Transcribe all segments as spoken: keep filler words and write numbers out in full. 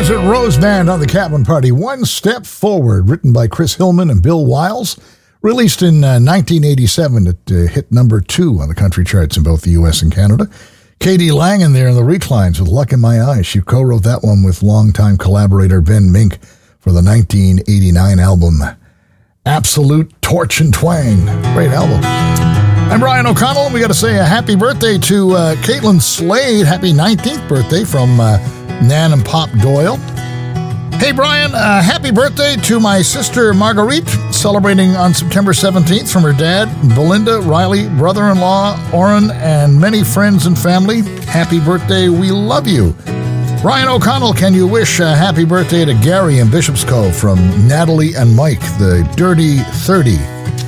Desert Rose Band on the Cabin Party. One Step Forward, written by Chris Hillman and Bill Wiles. Released in uh, nineteen eighty-seven, it uh, hit number two on the country charts in both the U S and Canada. Katie Lang in there in the reclines with Luck in My Eyes. She co-wrote that one with longtime collaborator Ben Mink for the nineteen eighty-nine album Absolute Torch and Twang. Great album. I'm Brian O'Connell. We got to say a happy birthday to uh, Caitlin Slade. Happy nineteenth birthday from uh, Nan and Pop Doyle. Hey, Brian, uh, happy birthday to my sister Marguerite, celebrating on September seventeenth from her dad, Belinda, Riley, brother-in-law, Orrin, and many friends and family. Happy birthday. We love you. Brian O'Connell, can you wish a happy birthday to Gary in Bishop's Cove from Natalie and Mike, the Dirty thirty.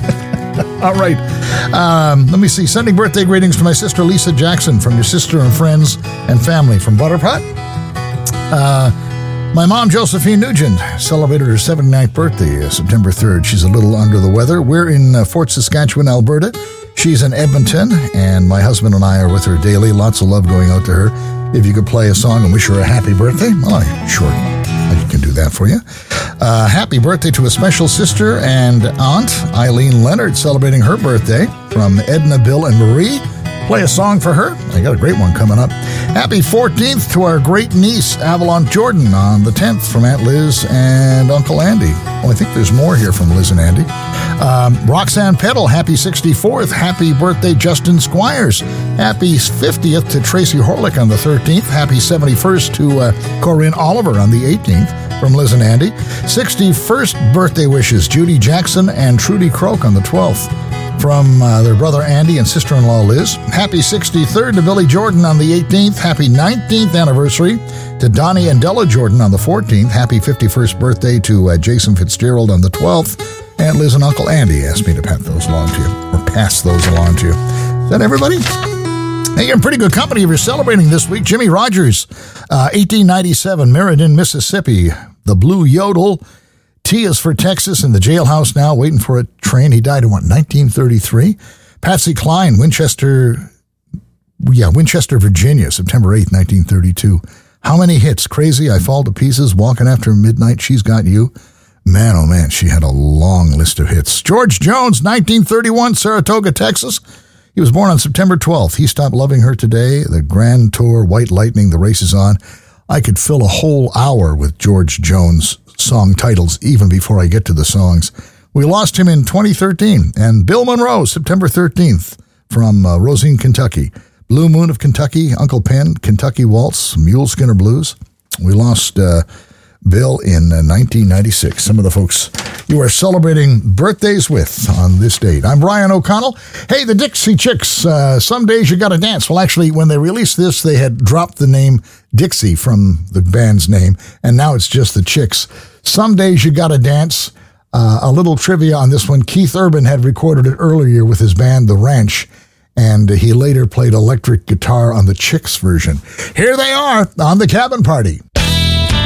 All right. Um, let me see. Sending birthday greetings to my sister Lisa Jackson from your sister and friends and family from Butterpot. Uh, my mom, Josephine Nugent, celebrated her seventy-ninth birthday, uh, September third. She's a little under the weather. We're in uh, Fort Saskatchewan, Alberta. She's in Edmonton, and my husband and I are with her daily. Lots of love going out to her. If you could play a song and wish her a happy birthday, well, I sure I can do that for you. Uh, happy birthday to a special sister and aunt, Eileen Leonard, celebrating her birthday from Edna, Bill, and Marie. Play a song for her. I got a great one coming up. Happy fourteenth to our great niece, Avalon Jordan, on the tenth from Aunt Liz and Uncle Andy. Oh, I think there's more here from Liz and Andy. Um, Roxanne Peddle, happy sixty-fourth. Happy birthday, Justin Squires. Happy fiftieth to Tracy Horlick on the thirteenth. Happy seventy-first to uh, Corinne Oliver on the eighteenth from Liz and Andy. sixty-first birthday wishes, Judy Jackson and Trudy Croak on the twelfth. From uh, their brother Andy and sister-in-law Liz. Happy sixty-third to Billy Jordan on the eighteenth. Happy nineteenth anniversary to Donnie and Della Jordan on the fourteenth. Happy fifty-first birthday to uh, Jason Fitzgerald on the twelfth. And Liz and Uncle Andy asked me to pass those along to you, or pass those along to you. Is that everybody? Hey, you're in pretty good company if you're celebrating this week. Jimmy Rogers, uh, eighteen ninety-seven, Meriden, Mississippi. The Blue Yodel. T is for Texas, in the jailhouse now, waiting for a train. He died in, what, nineteen thirty-three? Patsy Cline, Winchester, yeah, Winchester, Virginia, September eighth, nineteen thirty-two. How many hits? Crazy, I Fall to Pieces, Walking After Midnight, She's Got You. Man, oh man, she had a long list of hits. George Jones, nineteen thirty-one, Saratoga, Texas. He was born on September twelfth. He Stopped Loving Her Today, the Grand Tour, White Lightning, The Race Is On. I could fill a whole hour with George Jones song titles even before I get to the songs. We lost him in twenty thirteen. And Bill Monroe, September thirteenth, from uh, Rosine, Kentucky. Blue Moon of Kentucky, Uncle Pen, Kentucky Waltz, Mule Skinner Blues. We lost uh, Bill in uh, nineteen ninety-six. Some of the folks you are celebrating birthdays with on this date. I'm Brian O'Connell. Hey, the Dixie Chicks, uh, Some Days You Gotta Dance. Well, actually, when they released this, they had dropped the name Dixie from the band's name, and now it's just the Chicks. Some Days You Gotta Dance. Uh, a little trivia on this one. Keith Urban had recorded it earlier with his band, The Ranch, and he later played electric guitar on the Chicks version. Here they are on the Cabin Party.